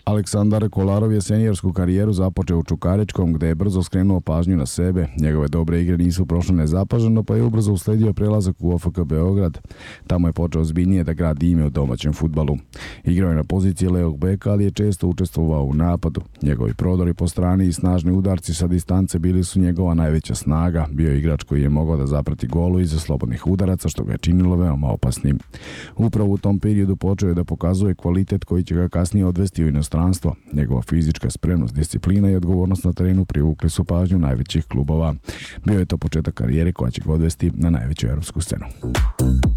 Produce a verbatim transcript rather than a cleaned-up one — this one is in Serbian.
Aleksandar Kolarov je seniorsku karijeru započeo u Čukaričkom, gde je brzo skrenuo pažnju na sebe. Njegove dobre igre nisu prošle nezapaženo, pa je ubrzo usledio prelazak u O F K Beograd. Tamo je počeo ozbiljnije da gradi ime u domaćem fudbalu. Igrao je na poziciji levog beka, ali je često učestvovao u napadu. Njegovi prodori po strani i snažni udarci sa distance bili su njegova najveća snaga. Bio je igrač koji je mogao da zaprati golu iza slobodnih udaraca, što ga je činilo veoma opasnim. Upravo u tom periodu počeo je da pokazuje kvalitet koji će ga kasnije odvesti u inostranstvo. Njegova fizička spremnost, disciplina i odgovornost na terenu privukli su pažnju najvećih klubova. Bio je to početak karijere koja će ga odvesti na najveću evropsku scenu.